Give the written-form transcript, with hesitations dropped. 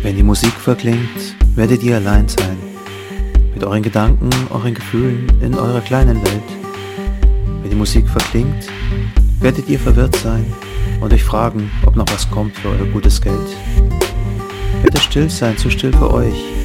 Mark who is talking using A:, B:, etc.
A: Wenn die Musik verklingt, werdet ihr allein sein. Mit euren Gedanken, euren Gefühlen in eurer kleinen Welt. Wenn die Musik verklingt, werdet ihr verwirrt sein und euch fragen, ob noch was kommt für euer gutes Geld. Wird es still sein, zu still für euch,